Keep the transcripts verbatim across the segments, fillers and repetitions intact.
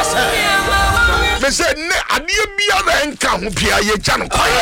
Yes, sir. Me say ne adie biara enka ho bia ye gya no kwa.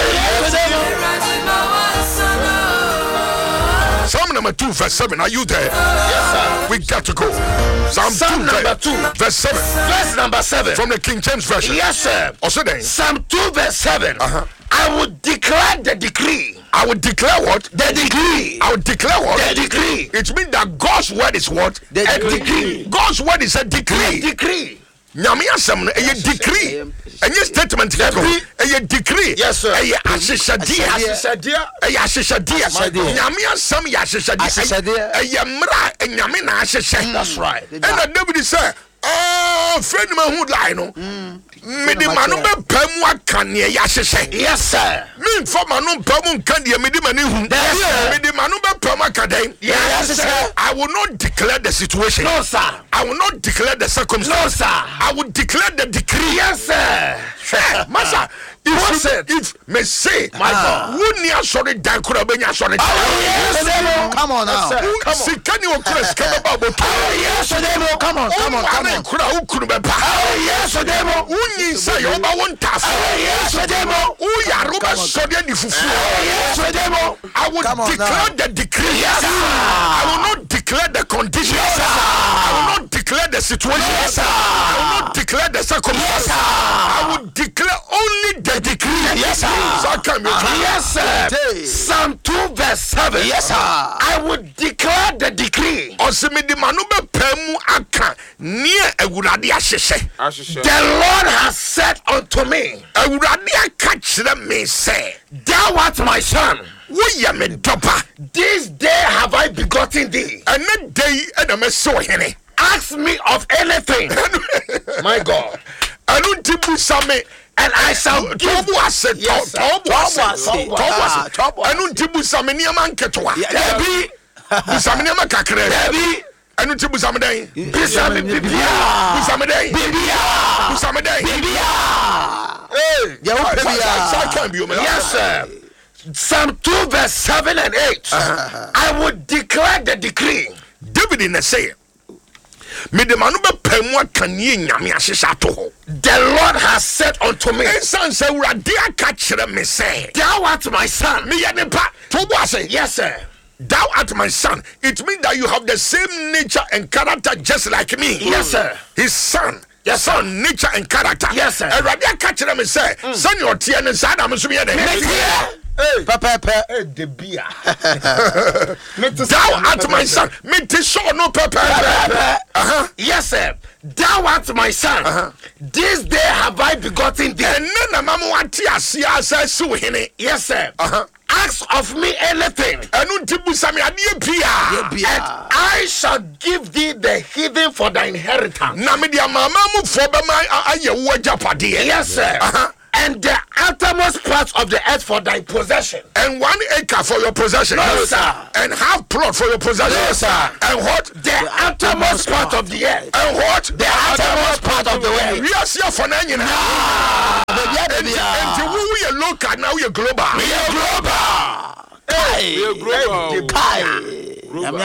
Psalm number two verse seven. Are you there? Yes, sir. We got to go. Psalm, Psalm two, number verse, two verse seven. Verse number seven From the King James version. Yes, sir. Also then. Psalm two verse seven. Uh-huh. I will declare the decree. I will declare what? The decree. I will declare what? The decree. It means that God's word is what? The a decree. decree. God's word is a decree. The decree. Nyame asem no a decree. Any statement here go. A decree. Yes, sir. A ahyehyade. Ahyehyade. A ahyehyade. Nyame asem ya ahyehyade. A mra nyame na ahyehyade. That's right. And David say, oh, friend ma hu lie no. Me di manu be pamu aka ne ya hyehye. Yes, sir. Me for manu pamu nka de me di mani hu. Me di manu be pamu aka den. Yes, sir. I will not declare the situation. No, sir. I will not declare the circumstance. No, sir. I will declare the decree. Yes, sir. Master, if you, if me say, my God, who near sorry dan kura benya sorry. Come on now. Come on. See, can you press? Come about. Oh yes, demo. Come on, come on, come on. Kura who could be. Oh yes, demo. Who needs say you about one task? Oh yes, demo. Who ya ruba sorry di fufu? Oh yes, demo. I will declare the decree. Yes, I will not declare the conditions. I will not declare the situation. Yes, I will not declare the circumstances. I will declare only the decree. Yes, sir. So can uh-huh. Yes, sir. Psalm two verse seven. Yes, sir. I will declare the decree. Osimidi manube pemu aka near ewurade ahyehyɛ. The Lord has said unto me, Ewurade aka kyerɛ me say, thou art my son. Woyɛ me dɔba. This day have I begotten thee. Ɛne day ɛna mɛsɛ ɔhene. Ask me of anything. My God. Ɛno nti busa me. And I shall give you a set. Yes, Tobu ase. Ɛno nti busa me nneɛma nketewa. Dabi. Busa me nneɛma kakra. Dabi. Ɛno nti busa me den. Busa me bibia. Busa me den. Bibia. Busa me den. Bibia. Hey. Bibia. Yes, sir. Psalm two verse seven and eight. Uh-huh. I will declare the decree. David in the say. Me de manu be pemu aka nie nyame ahyehyɛ ato ho. The Lord has said unto me, ensan sɛ Awurade aka kyerɛ me sɛ, thou art my son. Me yɛ nipa. Tobo ase. Yes, sir. Thou art my son. It means that you have the same nature and character just like me. Yes, sir. His son. Yes, son, nature and character. Yes, sir. Awurade aka kyerɛ me sɛ, son your tie ne sa na me so me yɛ de. Hey, papa, papa, hey, the beer. Thou art my son. Me te show no papa. Uh-huh. Yes, sir. Thou art my son. Uh-huh. This day have I begotten thee. And then mama want to see us as so hene. Yes, sir. Uh-huh. Ask of me anything, and I shall give thee the heathen for thy inheritance. Yes, sir. Uh-huh. And the uttermost parts of the earth for thy possession. And one acre for your possession. No, sir. And half plot for your possession. No, sir. And what? The, the uttermost part of the earth. And what? The uttermost part of the earth. We are here for nine. Ah. And we are local, now we are global. We are global. Hey, we are global.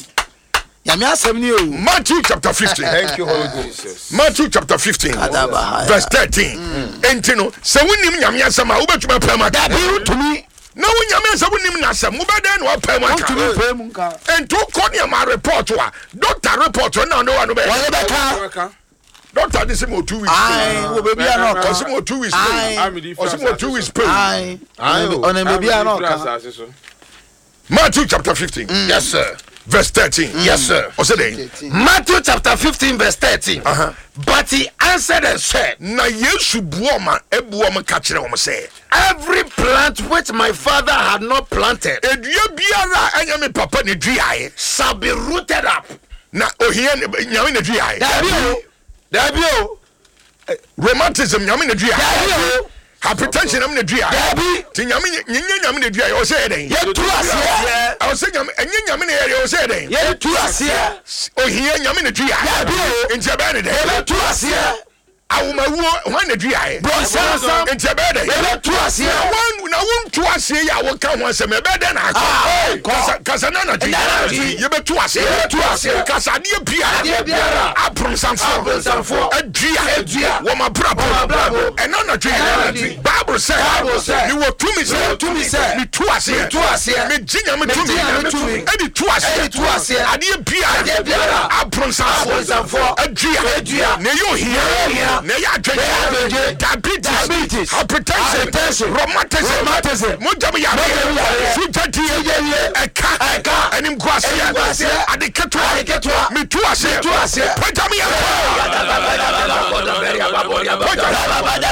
Hey. Matthew chapter fifteen. Thank you, Holy Ghost. Matthew chapter fifteen, verse thirteen. And you know, so we name Yamia Sama, who bet you my perma to me. No, when Yamia Sabunim Nasa, Mubadan or perma. And two corner my report to her. Doctor report, no, no, no, no. Doctor, this is more two weeks. I will be not possible two weeks. I or some two weeks. I on a maybe not. Matthew chapter fifteen. Yes, sir. Verse thirteen. Yes, sir. Matthew chapter fifteen, verse thirteen. Uh-huh. But he answered and said, Na Yesu buoma ebuoma kachire omo say, every plant which my father had not planted, edua biara anya me papa ne duae, shall be rooted up. Na ohia nyame ne duae. Dabio. Dabio. Romanticism nyame ne duae. Dabio. Hypertension nyame ne duae. Ti nyame nyenya nyame ne duae o say den. Ye tu ase. I say nyame enye nyame ne ere o say den. Ye tu ase. Ohia nyame ne duae. Dabio. Ntia ba ne den. Ye tu ase. awomawuo hwan na duae bronsansan nti ɛbɛyɛ dɛ yɛbɛto aseɛ na wonto aseɛ yɛ a woka ho asɛm ɛbɛyɛ dɛ na akɔ kasa na na dwi yɛbɛto aseɛ yɛbɛto aseɛ kasa adeɛ biara abronsanfoɔ adua wɔma brabɔ ɛna na dwi bible sɛ ne wɔ tumi sɛ ne to aseɛ me gye nyame tumi ɛde to aseɛ adeɛ biara abronsanfoɔ adua ne yɛ ohia ne yɛ adwene diabetes hypertension rheumatism mojam yare sujati ɛka ɛnim guaseɛ ade ketewa metu aseɛ pojam yare